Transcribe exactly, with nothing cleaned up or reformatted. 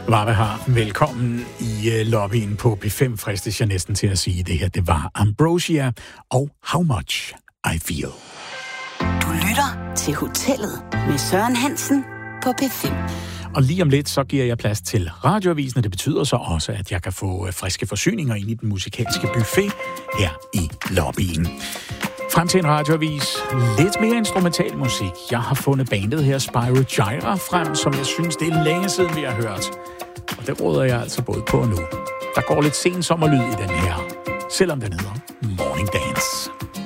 Varve har velkommen i uh, lobbyen på P fem, fristes jeg næsten til at sige det her. Det var Ambrosia og How Much I Feel. Du lytter til Hotellet med Søren Hansen på P fem. Og lige om lidt, så giver jeg plads til radioavisen, og det betyder så også, at jeg kan få friske forsyninger ind i den musikalske buffet her i lobbyen. Frem til en radioavis, lidt mere instrumental musik. Jeg har fundet bandet her Spyro Gyra frem, som jeg synes, det er længe siden, vi har hørt. Og det råder jeg altså både på nu. Der går lidt sen sommerlyd i den her, selvom den hedder Morning Dance.